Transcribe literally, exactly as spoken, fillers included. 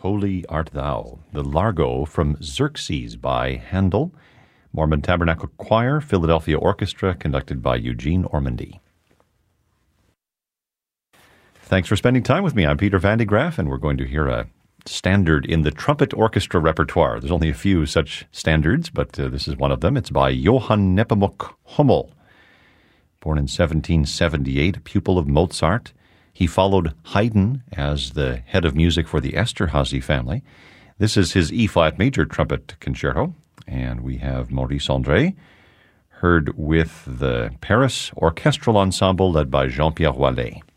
Holy Art Thou, the Largo from Xerxes by Handel, Mormon Tabernacle Choir, Philadelphia Orchestra, conducted by Eugene Ormandy. Thanks for spending time with me. I'm Peter Van de Graaff, and we're going to hear a standard in the trumpet orchestra repertoire. There's only a few such standards, but uh, this is one of them. It's by Johann Nepomuk Hummel. Born in seventeen seventy-eight, a pupil of Mozart, he followed Haydn as the head of music for the Esterhazy family. This is his E-flat major trumpet concerto, and we have Maurice André, heard with the Paris Orchestral Ensemble led by Jean-Pierre Wallet.